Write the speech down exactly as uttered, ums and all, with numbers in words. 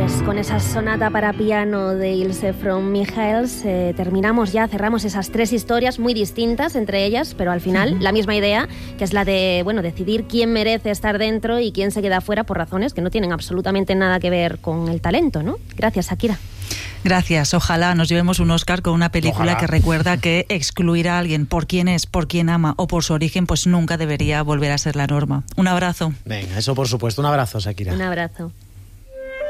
Pues con esa sonata para piano de Ilse from Michaels eh, terminamos ya, cerramos esas tres historias muy distintas entre ellas, pero al final uh-huh. la misma idea, que es la de, bueno, decidir quién merece estar dentro y quién se queda fuera por razones que no tienen absolutamente nada que ver con el talento, ¿no? Gracias, Shakira. Gracias, ojalá nos llevemos un Oscar con una película ojalá. que recuerda que excluir a alguien por quién es, por quién ama o por su origen, pues nunca debería volver a ser la norma. Un abrazo. Venga, eso por supuesto, un abrazo, Shakira. Un abrazo.